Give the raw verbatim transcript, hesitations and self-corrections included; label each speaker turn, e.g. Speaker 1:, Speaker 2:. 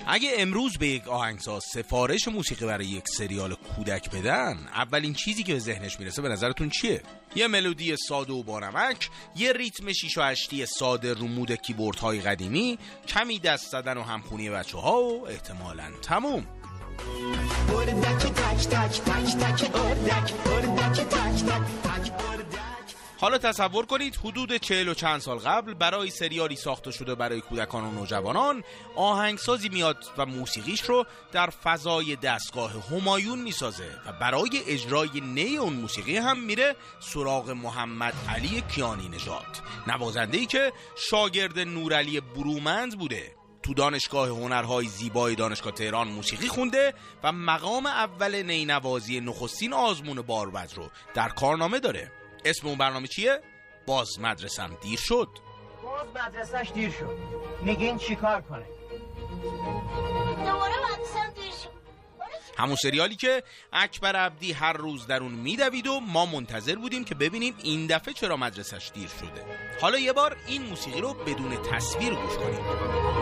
Speaker 1: اگه امروز به یک آهنگساز سفارش موسیقی برای یک سریال کودک بدن، اولین چیزی که به ذهنش میرسه به نظرتون چیه؟ یه ملودی ساده و بانمک، یه ریتم شیش و هشتی ساده رو مود کیبوردهای قدیمی، کمی دست زدن و همخونی بچه‌ها و احتمالاً تموم. حالا تصور کنید حدود چهل و چند سال قبل برای سریالی ساخته شده برای کودکان و نوجوانان، آهنگسازی میاد و موسیقیش رو در فضای دستگاه همایون میسازه و برای اجرای نی اون موسیقی هم میره سراغ محمد علی کیانی نژاد، نوازنده‌ای که شاگرد نورعلی برومند بوده. تو دانشگاه هنرهای زیبای دانشگاه تهران موسیقی خونده و مقام اول نینوازی نخستین آزمون باربد رو در کارنامه داره. اسم اون برنامه چیه؟ باز مدرسم دیر شد.
Speaker 2: باز مدرسش دیر شد. میگین چی کار کنه؟
Speaker 3: دوباره مدرسم دیر شد.
Speaker 1: همون سریالی که اکبر عبدی هر روز در اون میدوید و ما منتظر بودیم که ببینیم این دفعه چرا مدرسش دیر شده. حالا یه بار این موسیقی رو بدون تصویر گوش کنیم.